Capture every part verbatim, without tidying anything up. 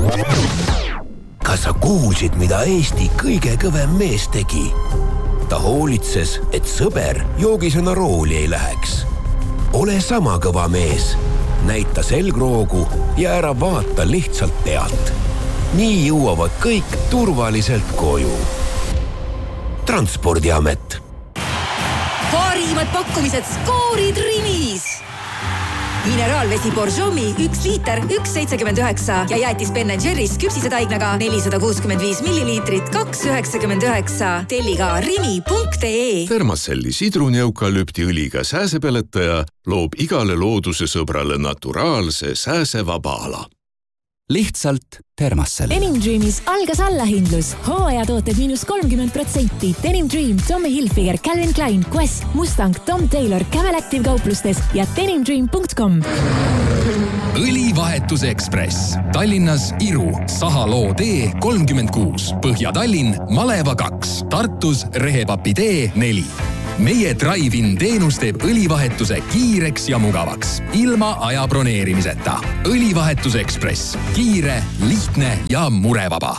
Kas sa kuulsid, mida Eesti kõige kõvem mees tegi? Ta hoolitses, et sõber joogisena rooli ei läheks. Ole sama kõva mees. Näita selgroogu ja ära vaata lihtsalt pealt. Nii jõuavad kõik turvaliselt koju. Transpordiamet. Parimad pakkumised skoorid Rimis. Mineraalvesi Borjomi üks liiter, üks seitsekümmend üheksa ja jäätis Ben and Jerry's küpsisetaignaga nelisada kuuskümmend viis milliliitrit, kaks üheksakümmend üheksa. Telliga rimi punkt ee. Thermacelli sidruneukalüpti õliga sääsepeletaja loob igale looduse sõbrale naturaalse sääsevaba ala. Lihtsalt Thermacell. Denim Dreamis algas allahindlus. Hooajatooted miinus kolmkümmend protsenti. Denim Dream, Tommy Hilfiger, Calvin Klein, Quest, Mustang, Tom Taylor, Camel Active kauplustes ja denim dream punkt com. Õlivahetuse Ekspress. Tallinnas Iru, Sahaloo tee kolmkümmend kuus. Põhja-Tallinn, Maleva kaks. Tartus Rehepapi tee neli. Meie Drive-in teenus teeb õlivahetuse kiireks ja mugavaks, ilma aja broneerimiseta. Õlivahetuse Ekspress. Kiire, lihtne ja murevaba.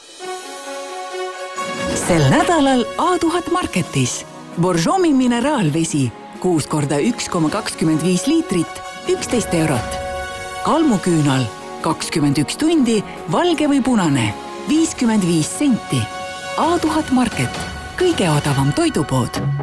Sel nädalal A tuhat Marketis. Borjomi mineraalvesi. kuus korda üks koma kakskümmend viis liitrit, üksteist eurot. Kalmuküünal. kakskümmend üks tundi, valge või punane. viiskümmend viis senti. A tuhat Market. Kõige odavam toidupood.